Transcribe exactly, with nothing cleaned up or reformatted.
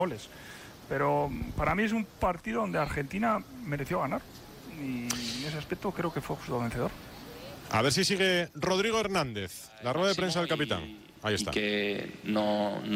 goles. Pero para mí es un partido donde Argentina mereció ganar y en ese aspecto creo que fue justo vencedor. A ver si sigue Rodrigo Hernández, la rueda de prensa del capitán. Ahí está. Y que no, no